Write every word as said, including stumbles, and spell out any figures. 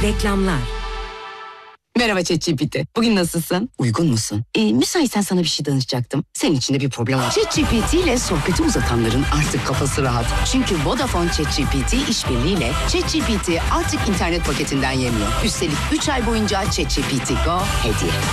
Reklamlar. Merhaba ChatGPT. Bugün nasılsın? Uygun musun? Ee, müsaitsen sana bir şey danışacaktım. Senin için de bir problem var. ChatGPT ile sohbeti uzatanların artık kafası rahat. Çünkü Vodafone ChatGPT işbirliğiyle ChatGPT artık internet paketinden yemiyor. Üstelik üç ay boyunca ChatGPT Go hediye.